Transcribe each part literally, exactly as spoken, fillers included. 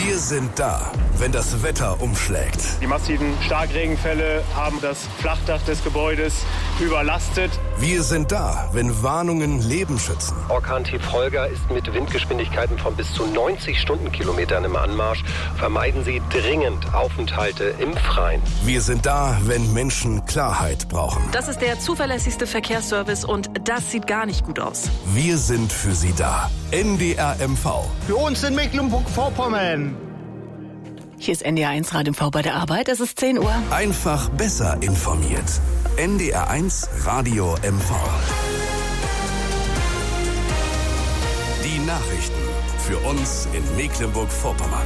Wir sind da, wenn das Wetter umschlägt. Die massiven Starkregenfälle haben das Flachdach des Gebäudes überlastet. Wir sind da, wenn Warnungen Leben schützen. Orkan-Tief Holger ist mit Windgeschwindigkeiten von bis zu neunzig Stundenkilometern im Anmarsch. Vermeiden Sie dringend Aufenthalte im Freien. Wir sind da, wenn Menschen Klarheit brauchen. Das ist der zuverlässigste Verkehrsservice und das sieht gar nicht gut aus. Wir sind für Sie da. N D R M V. Für uns in Mecklenburg-Vorpommern. Hier ist N D R eins Radio M V bei der Arbeit. Es ist zehn Uhr. Einfach besser informiert. N D R eins Radio M V. Die Nachrichten für uns in Mecklenburg-Vorpommern.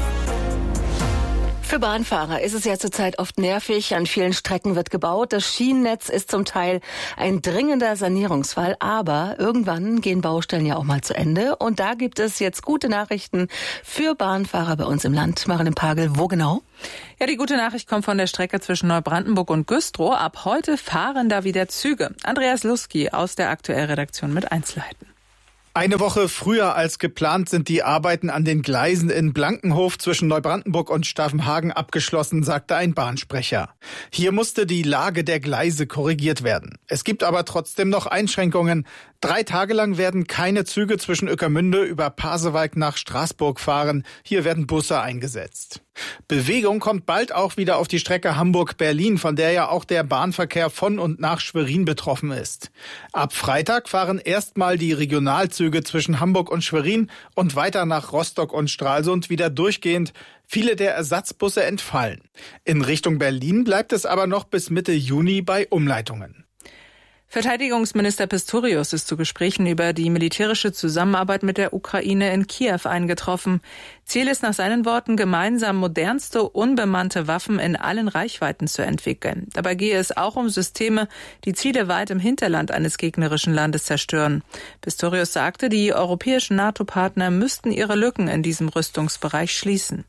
Für Bahnfahrer ist es ja zurzeit oft nervig. An vielen Strecken wird gebaut. Das Schienennetz ist zum Teil ein dringender Sanierungsfall. Aber irgendwann gehen Baustellen ja auch mal zu Ende. Und da gibt es jetzt gute Nachrichten für Bahnfahrer bei uns im Land. Marilyn Pagel, wo genau? Ja, die gute Nachricht kommt von der Strecke zwischen Neubrandenburg und Güstrow. Ab heute fahren da wieder Züge. Andreas Luski aus der Aktuell-Redaktion mit Einzelheiten. Eine Woche früher als geplant sind die Arbeiten an den Gleisen in Blankenhof zwischen Neubrandenburg und Stavenhagen abgeschlossen, sagte ein Bahnsprecher. Hier musste die Lage der Gleise korrigiert werden. Es gibt aber trotzdem noch Einschränkungen. Drei Tage lang werden keine Züge zwischen Ueckermünde über Pasewalk nach Straßburg fahren. Hier werden Busse eingesetzt. Bewegung kommt bald auch wieder auf die Strecke Hamburg-Berlin, von der ja auch der Bahnverkehr von und nach Schwerin betroffen ist. Ab Freitag fahren erstmal die Regionalzüge zwischen Hamburg und Schwerin und weiter nach Rostock und Stralsund wieder durchgehend. Viele der Ersatzbusse entfallen. In Richtung Berlin bleibt es aber noch bis Mitte Juni bei Umleitungen. Verteidigungsminister Pistorius ist zu Gesprächen über die militärische Zusammenarbeit mit der Ukraine in Kiew eingetroffen. Ziel ist nach seinen Worten, gemeinsam modernste unbemannte Waffen in allen Reichweiten zu entwickeln. Dabei gehe es auch um Systeme, die Ziele weit im Hinterland eines gegnerischen Landes zerstören. Pistorius sagte, die europäischen NATO-Partner müssten ihre Lücken in diesem Rüstungsbereich schließen.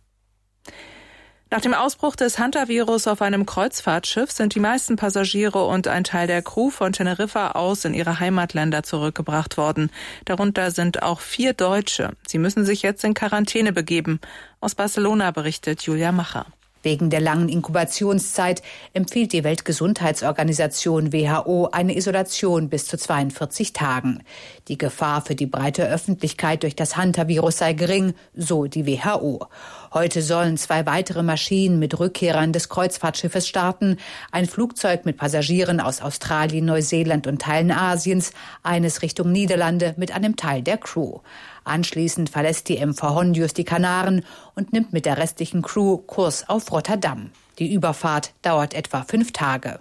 Nach dem Ausbruch des Hantavirus auf einem Kreuzfahrtschiff sind die meisten Passagiere und ein Teil der Crew von Teneriffa aus in ihre Heimatländer zurückgebracht worden. Darunter sind auch vier Deutsche. Sie müssen sich jetzt in Quarantäne begeben. Aus Barcelona berichtet Julia Macher. Wegen der langen Inkubationszeit empfiehlt die Weltgesundheitsorganisation W H O eine Isolation bis zu zweiundvierzig Tagen. Die Gefahr für die breite Öffentlichkeit durch das Hantavirus sei gering, so die W H O. Heute sollen zwei weitere Maschinen mit Rückkehrern des Kreuzfahrtschiffes starten. Ein Flugzeug mit Passagieren aus Australien, Neuseeland und Teilen Asiens, eines Richtung Niederlande mit einem Teil der Crew. Anschließend verlässt die M V Hondius die Kanaren und nimmt mit der restlichen Crew Kurs auf Rotterdam. Die Überfahrt dauert etwa fünf Tage.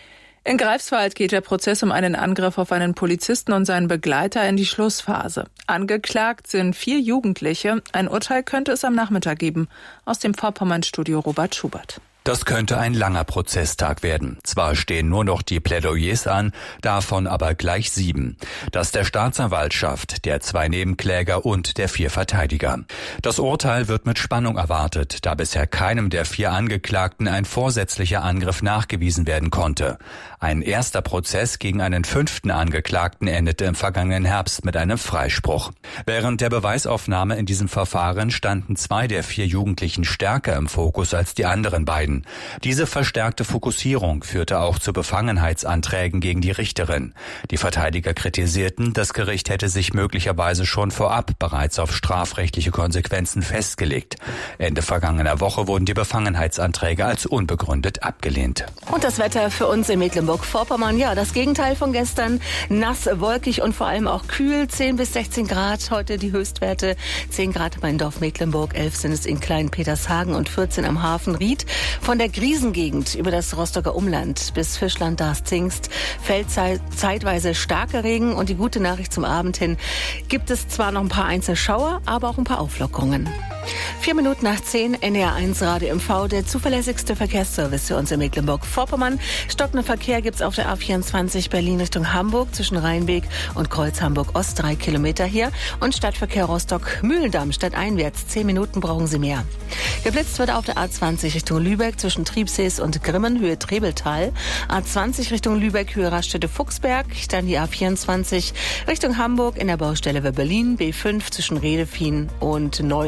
In Greifswald geht der Prozess um einen Angriff auf einen Polizisten und seinen Begleiter in die Schlussphase. Angeklagt sind vier Jugendliche. Ein Urteil könnte es am Nachmittag geben. Aus dem Vorpommern-Studio Robert Schubert. Das könnte ein langer Prozesstag werden. Zwar stehen nur noch die Plädoyers an, davon aber gleich sieben. Das der Staatsanwaltschaft, der zwei Nebenkläger und der vier Verteidiger. Das Urteil wird mit Spannung erwartet, da bisher keinem der vier Angeklagten ein vorsätzlicher Angriff nachgewiesen werden konnte. Ein erster Prozess gegen einen fünften Angeklagten endete im vergangenen Herbst mit einem Freispruch. Während der Beweisaufnahme in diesem Verfahren standen zwei der vier Jugendlichen stärker im Fokus als die anderen beiden. Diese verstärkte Fokussierung führte auch zu Befangenheitsanträgen gegen die Richterin. Die Verteidiger kritisierten, das Gericht hätte sich möglicherweise schon vorab bereits auf strafrechtliche Konsequenzen festgelegt. Ende vergangener Woche wurden die Befangenheitsanträge als unbegründet abgelehnt. Und das Wetter für uns in Mecklenburg-Vorpommern, ja, das Gegenteil von gestern. Nass, wolkig und vor allem auch kühl. zehn bis sechzehn Grad, heute die Höchstwerte. zehn Grad in Dorf Mecklenburg, elf sind es in Klein-Petershagen und vierzehn am Hafen Ried. Von der Griesengegend über das Rostocker Umland bis Fischland-Darß-Zingst fällt zeitweise starker Regen. Und die gute Nachricht zum Abend hin, gibt es zwar noch ein paar Einzelschauer, aber auch ein paar Auflockerungen. Vier Minuten nach zehn, N D R eins Radio M V, der zuverlässigste Verkehrsservice für uns in Mecklenburg-Vorpommern. Stockender Verkehr gibt's auf der A vierundzwanzig Berlin Richtung Hamburg zwischen Rheinweg und Kreuz Hamburg-Ost, drei Kilometer hier. Und Stadtverkehr Rostock-Mühlendamm stadteinwärts, zehn Minuten brauchen Sie mehr. Geblitzt wird auf der A zwanzig Richtung Lübeck zwischen Triebsees und Grimmen, Höhe Trebeltal. A zwanzig Richtung Lübeck, Höhe Raststätte-Fuchsberg. Dann die A vierundzwanzig Richtung Hamburg in der Baustelle Berlin, B fünf zwischen Redefien und Neuenrode.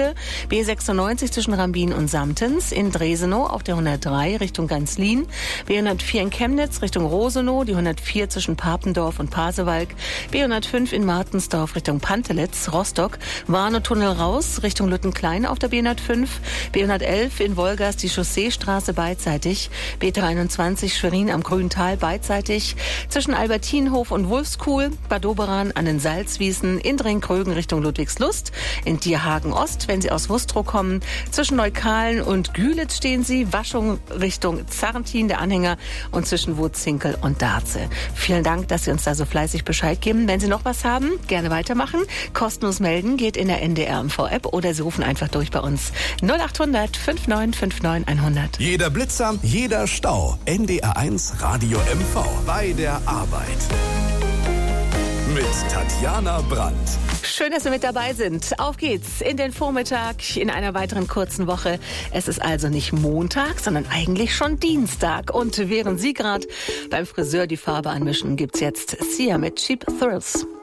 Bulle, B sechsundneunzig zwischen Rambin und Samtens, in Dresenow auf der hundertdrei Richtung Ganzlin, B hundertvier in Chemnitz Richtung Rosenow, die hundertvier zwischen Papendorf und Pasewalk, B hundertfünf in Martensdorf Richtung Pantelitz, Rostock, Warnow-Tunnel raus Richtung Lüttenklein auf der B hundertfünf, B hundertelf in Wolgast die Chausseestraße beidseitig, B dreiundzwanzig Schwerin am Grüntal beidseitig, zwischen Albertinhof und Wolfskuhl, Bad Doberan an den Salzwiesen, in Drenkrögen Richtung Ludwigslust, in Dierhagen Ost, wenn Sie aus Wustrow kommen, zwischen Neukalen und Gülitz stehen Sie, Waschung Richtung Zarrentin, der Anhänger, und zwischen Wutzinkel und Darze. Vielen Dank, dass Sie uns da so fleißig Bescheid geben. Wenn Sie noch was haben, gerne weitermachen. Kostenlos melden geht in der N D R M V-App oder Sie rufen einfach durch bei uns. null acht hundert fünf neun fünf neun hundert. Jeder Blitzer, jeder Stau. N D R eins Radio M V. Bei der Arbeit. Mit Tatjana Brandt. Schön, dass Sie mit dabei sind. Auf geht's in den Vormittag in einer weiteren kurzen Woche. Es ist also nicht Montag, sondern eigentlich schon Dienstag. Und während Sie gerade beim Friseur die Farbe anmischen, gibt's jetzt Sia mit Cheap Thrills.